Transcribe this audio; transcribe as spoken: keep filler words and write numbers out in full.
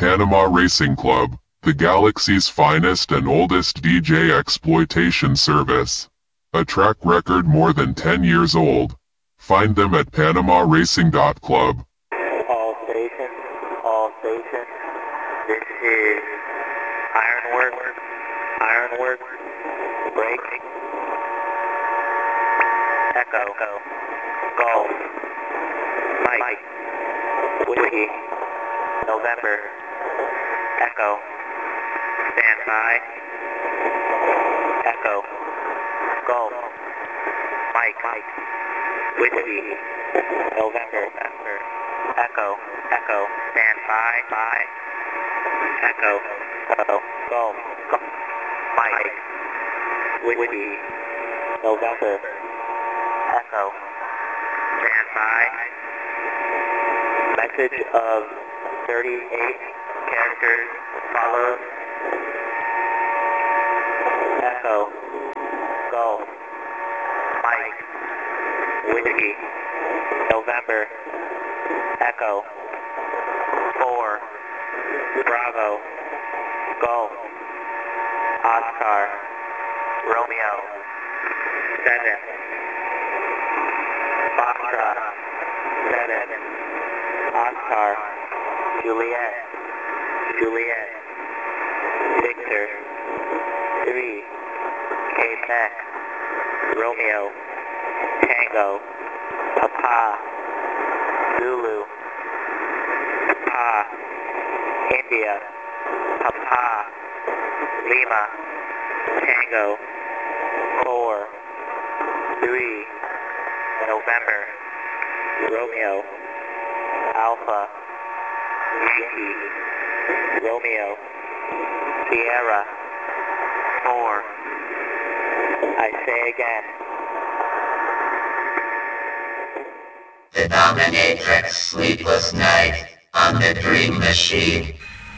Panama Racing Club, the galaxy's finest and oldest D J exploitation service. A track record more than ten years old. Find them at panama racing dot club. All stations, all stations. This is Ironwork, Ironwork, break, Echo, Golf, Mike, Whiskey, November, Echo, stand by, Echo, Golf, Mike, Whiskey, November, Echo, Echo, stand by, by, Echo, Echo, Golf, Mike, Whiskey, November, Echo, stand by. Message of thirty-eight characters follows. Echo, Golf, Mike, Whiskey, November, Echo, four, Bravo, Golf, Oscar, Romeo, seven, Foxtrot, seven, Oscar, Juliet, Juliet, Victor, three, Quebec, Romeo, Tango, Papa, Zulu, Papa, India, Papa, Lima, Tango, four, three, November, Romeo, Alpha, Yankee, Romeo, Sierra, four. I say again. The Dominatrix Sleepless Night on the Dream Machine.